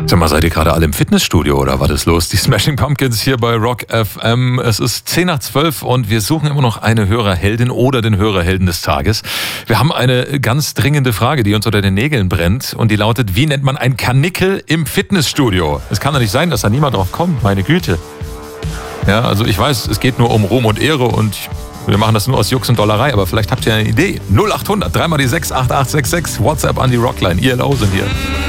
Sag mal, seid ihr gerade alle im Fitnessstudio oder was ist los? Die Smashing Pumpkins hier bei Rock FM. Es ist 10:10 und wir suchen immer noch eine Hörerheldin oder den Hörerhelden des Tages. Wir haben eine ganz dringende Frage, die uns unter den Nägeln brennt und die lautet, wie nennt man ein Karnickel im Fitnessstudio? Es kann doch nicht sein, dass da niemand drauf kommt, meine Güte. Ja, also ich weiß, es geht nur um Ruhm und Ehre und wir machen das nur aus Jux und Dollerei, aber vielleicht habt ihr eine Idee. 0800 3 mal die 6 8866 WhatsApp an die Rockline. ILO sind hier.